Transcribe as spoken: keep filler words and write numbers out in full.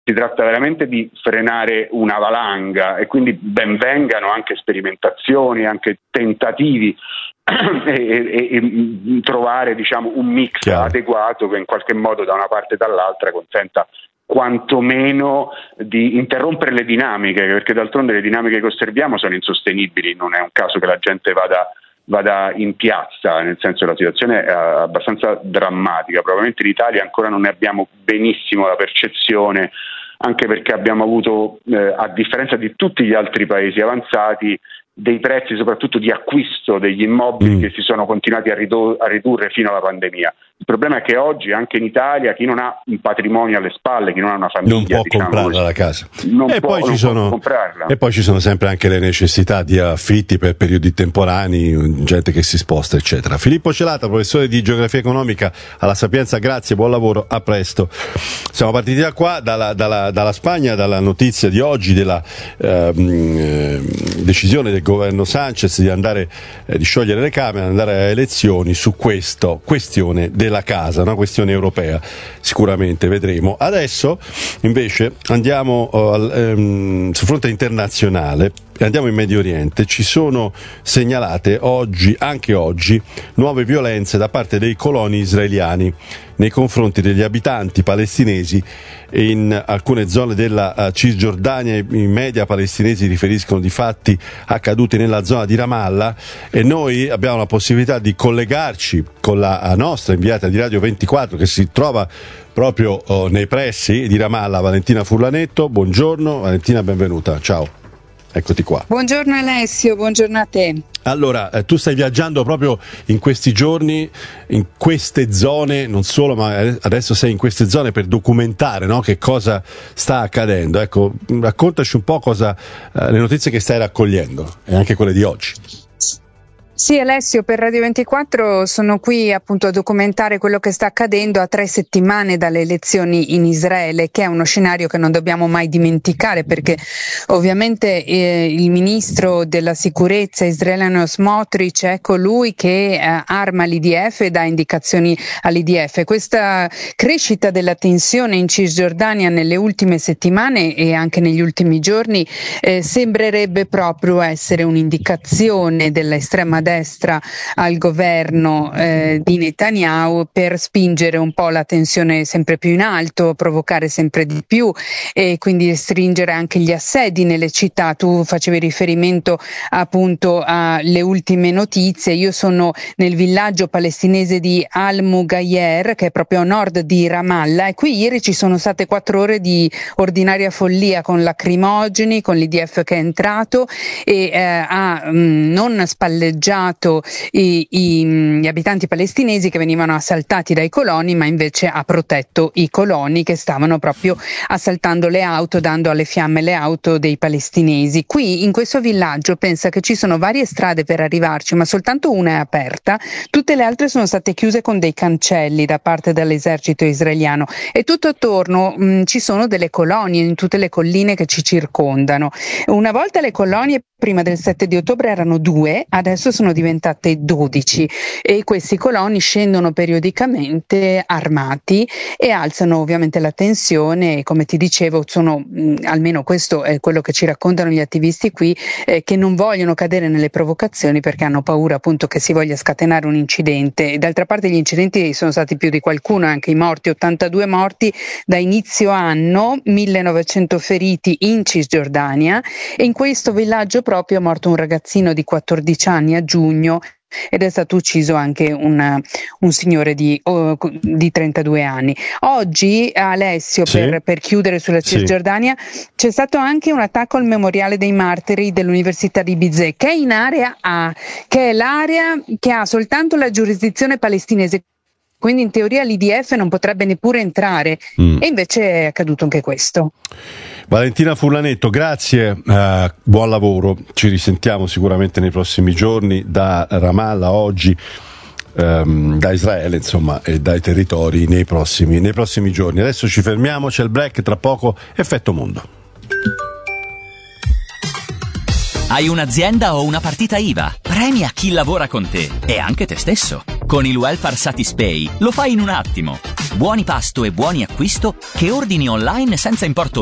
si tratta veramente di frenare una valanga, e quindi ben vengano anche sperimentazioni, anche tentativi e, e, e trovare, diciamo, un mix Chiaro. adeguato che in qualche modo da una parte e dall'altra consenta quantomeno di interrompere le dinamiche, perché d'altronde le dinamiche che osserviamo sono insostenibili. Non è un caso che la gente vada vada in piazza, nel senso che la situazione è abbastanza drammatica. Probabilmente in Italia ancora non ne abbiamo benissimo la percezione, anche perché abbiamo avuto, eh, a differenza di tutti gli altri paesi avanzati, dei prezzi soprattutto di acquisto degli immobili mm. che si sono continuati a, ridu- a ridurre fino alla pandemia. Il problema è che oggi anche in Italia chi non ha un patrimonio alle spalle, chi non ha una famiglia, non può diciamo, comprarla così, la casa non e, può, poi non ci sono, può comprarla. E poi ci sono sempre anche le necessità di affitti per periodi temporanei, gente che si sposta eccetera. Filippo Celata, professore di geografia economica alla Sapienza, grazie, buon lavoro, a presto. Siamo partiti da qua, dalla, dalla, dalla Spagna, dalla notizia di oggi della eh, decisione del governo Sanchez di andare eh, di sciogliere le Camere, andare a elezioni su questo questione della casa, una questione europea, sicuramente vedremo. Adesso invece andiamo uh, al, um, sul fronte internazionale, andiamo in Medio Oriente. Ci sono segnalate oggi, anche oggi, nuove violenze da parte dei coloni israeliani nei confronti degli abitanti palestinesi in alcune zone della uh, Cisgiordania. I media palestinesi riferiscono di fatti accaduti nella zona di Ramallah e noi abbiamo la possibilità di collegarci con la nostra inviata di Radio ventiquattro che si trova proprio uh, nei pressi di Ramallah, Valentina Furlanetto. Buongiorno Valentina, benvenuta, ciao. Eccoti qua. Buongiorno Alessio, buongiorno a te. Allora, eh, tu stai viaggiando proprio in questi giorni, in queste zone, non solo, ma adesso sei in queste zone per documentare, no, che cosa sta accadendo. Ecco, raccontaci un po' cosa, eh, le notizie che stai raccogliendo e anche quelle di oggi. Sì Alessio, per Radio ventiquattro sono qui appunto a documentare quello che sta accadendo a tre settimane dalle elezioni in Israele, che è uno scenario che non dobbiamo mai dimenticare, perché ovviamente eh, il ministro della sicurezza israeliano Smotrich è colui che eh, arma l'I D F e dà indicazioni all'I D F. Questa crescita della tensione in Cisgiordania nelle ultime settimane e anche negli ultimi giorni eh, sembrerebbe proprio essere un'indicazione dell'estrema destra destra al governo eh, di Netanyahu per spingere un po' la tensione sempre più in alto, provocare sempre di più e quindi stringere anche gli assedi nelle città. Tu facevi riferimento appunto alle ultime notizie. Io sono nel villaggio palestinese di Al-Mughayr, che è proprio a nord di Ramallah, e qui ieri ci sono state quattro ore di ordinaria follia con lacrimogeni, con l'I D F che è entrato e eh, ha mh, non spalleggiato I, i, gli abitanti palestinesi che venivano assaltati dai coloni, ma invece ha protetto i coloni che stavano proprio assaltando le auto, dando alle fiamme le auto dei palestinesi. Qui in questo villaggio pensa che ci sono varie strade per arrivarci, ma soltanto una è aperta, tutte le altre sono state chiuse con dei cancelli da parte dell'esercito israeliano e tutto attorno mh, ci sono delle colonie in tutte le colline che ci circondano. Una volta le colonie prima del sette di ottobre erano due, adesso sono diventate dodici e questi coloni scendono periodicamente armati e alzano ovviamente la tensione e, come ti dicevo, sono mh, almeno questo è quello che ci raccontano gli attivisti qui, eh, che non vogliono cadere nelle provocazioni perché hanno paura appunto che si voglia scatenare un incidente. E d'altra parte gli incidenti sono stati più di qualcuno, anche i morti, ottantadue morti da inizio anno, millenovecento feriti in Cisgiordania, e in questo villaggio proprio è morto un ragazzino di quattordici anni a giugno ed è stato ucciso anche un, un signore di, oh, di trentadue anni. Oggi, Alessio, sì. per, per chiudere sulla Cisgiordania, sì. c'è stato anche un attacco al memoriale dei martiri dell'Università di Bizet, che è in area A, che è l'area che ha soltanto la giurisdizione palestinese. Quindi in teoria l'I D F non potrebbe neppure entrare, mm. e invece è accaduto anche questo. Valentina Furlanetto, grazie, eh, buon lavoro, ci risentiamo sicuramente nei prossimi giorni da Ramallah oggi, ehm, da Israele insomma e dai territori nei prossimi, nei prossimi giorni. Adesso ci fermiamo, c'è il break, tra poco Effetto Mondo. Hai un'azienda o una partita I V A? Premia chi lavora con te e anche te stesso. Con il Welfare Satispay lo fai in un attimo. Buoni pasto e buoni acquisto che ordini online senza importo